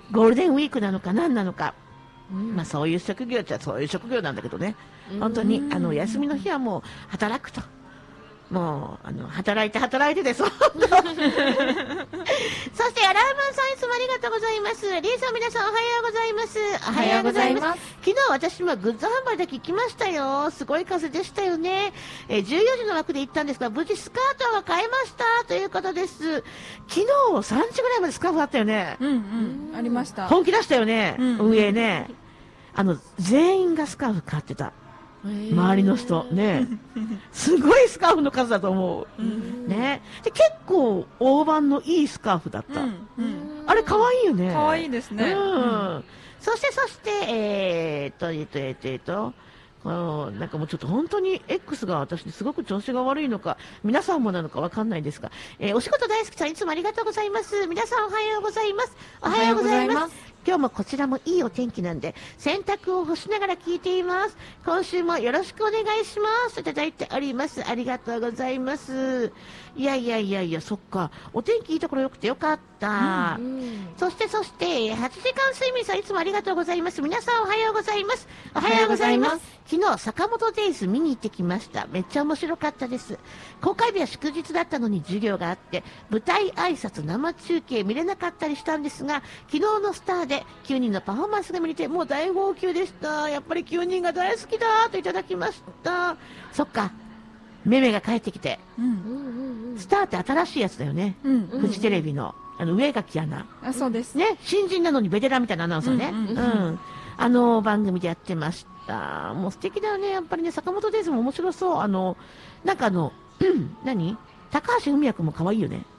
ゴールデンウィークなのか何なのか、まあそういう職業っちゃそういう職業なんだけどね、本当に休みの日はもう働くと。もう働いてですそしてアラーマンさん、いつもありがとうございます。リーさん、皆さんおはようございます。 おはようございます。 昨日私もグッズ販売だけ行きましたよ。すごい数でしたよね。14時の枠で行ったんですが、無事スカートが買えましたということです。昨日3時ぐらいまでスカーフあったよね。 ありました。 本気出したよね、運営ね。全員がスカーフ買ってた。周りの人ね、すごいスカーフの数だと思う、ね。で結構大判のいいスカーフだった、あれ可愛いよね。 可愛いですね。 そしてなんかもうちょっと本当に X が私すごく調子が悪いのか皆さんもなのかわかんないですが、お仕事大好きさん、いつもありがとうございます。皆さんおはようございます。おはようございます。今日もこちらもいいお天気なんで洗濯を干しながら聞いています。今週もよろしくお願いしますといただいております。ありがとうございます。いやそっか、お天気いいところよくてよかった、そして8時間睡眠さん、いつもありがとうございます。皆さんおはようございます。おはようございます。昨日坂本デイズ見に行ってきました。めっちゃ面白かったです。公開日は祝日だったのに授業があって舞台挨拶生中継見れなかったりしたんですが、昨日のスターで9人のパフォーマンスが見れてもう大号泣でした。やっぱり9人が大好きだといただきました。そっか、めめが帰ってきて、スターって新しいやつだよね、フジテレビの上垣アナ。 そうですね、新人なのにベテランみたいなアナウンサーね、番組でやってました。もう素敵だよね、やっぱりね。坂本デイズも面白そう。なんか何、高橋文哉君も可愛いよね。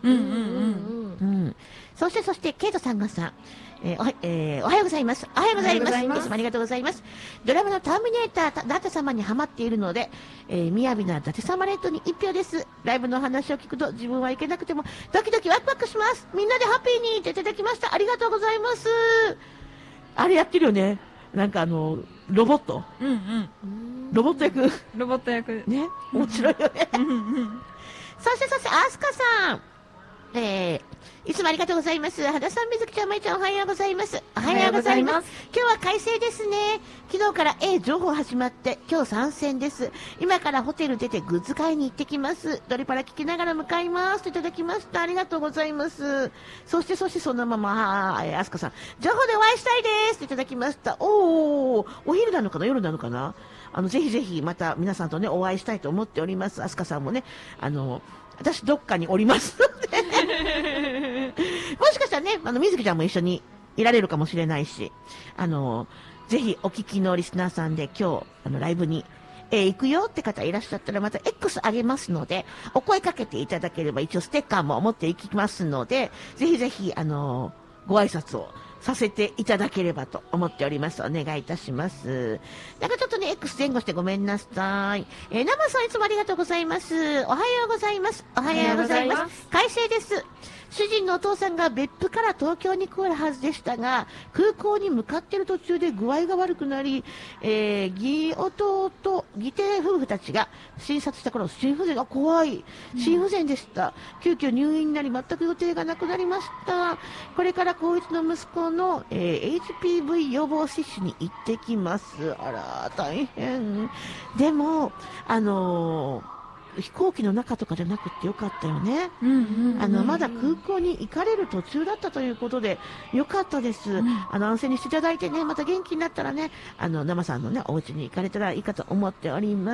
そしてケイトさんがさ、おはようございます。おはようございます。いつもありがとうございます。ドラマのターミネーター、ダテ様にハマっているので、みやびなダテ様レッドに1票です。ライブの話を聞くと自分は行けなくてもドキドキワクワクします。みんなでハッピーにっていただきました。ありがとうございます。あれやってるよね。なんかロボット。ロボット役。ね。面白いよね。そして、アスカさん。いつもありがとうございます。肌さん、みずきちゃん、まいちゃん、おはようございます。おはようございます。今日は快晴ですね。昨日から A 情報始まって、今日参戦です。今からホテル出てグッズ買いに行ってきます。ドリパラ聞きながら向かいます。といただきました。ありがとうございます。そしてそのまま、アスカさん、情報でお会いしたいです。といただきました。お昼なのかな、夜なのかな。ぜひまた皆さんとね、お会いしたいと思っております。アスカさんもね、私どっかにおりますのでもしかしたらね、みずきちゃんも一緒にいられるかもしれないし、ぜひお聞きのリスナーさんで今日ライブに、行くよって方いらっしゃったらまた X あげますので、お声かけていただければ一応ステッカーも持っていきますので、ぜひご挨拶をさせていただければと思っております。お願いいたします。なんかちょっとね、X 前後してごめんなさい。生さん、いつもありがとうございます。おはようございます。おはようございます。快晴です。主人のお父さんが別府から東京に来るはずでしたが、空港に向かっている途中で具合が悪くなり、義弟夫婦たちが診察した頃、心不全が怖い。心不全でした。急遽入院になり、全く予定がなくなりました。これから高一の息子の、HPV 予防接種に行ってきます。あら、大変。でも、飛行機の中とかじゃなくてよかったよね。まだ空港に行かれる途中だったということでよかったです。安静にしていただいてね、また元気になったらね、生さんのね、お家に行かれたらいいかと思っております。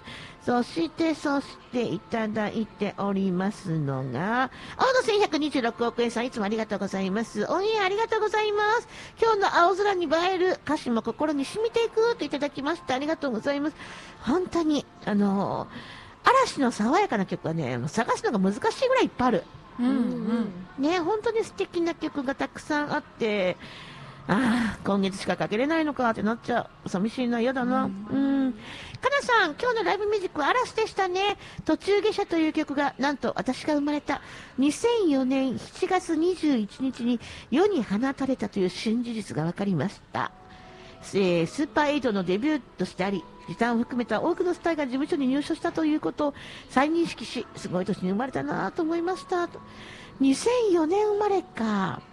そしていただいておりますのが、青の1126億円さん、いつもありがとうございます。オンエアありがとうございます。今日の青空に映える歌詞も心に染みていくといただきました。ありがとうございます。本当に、嵐の爽やかな曲はね、探すのが難しいぐらいいっぱいある。ね、本当に素敵な曲がたくさんあって、今月しかかけれないのかってなっちゃう。寂しいな、嫌だな。かなさん、今日のライブミュージックは嵐でしたね。途中下車という曲が、なんと私が生まれた2004年7月21日に世に放たれたという新事実が分かりました。スーパーエイトのデビューとしてあり、時短を含めた多くのスターが事務所に入所したということを再認識し、すごい年に生まれたなと思いました。2004年生まれか。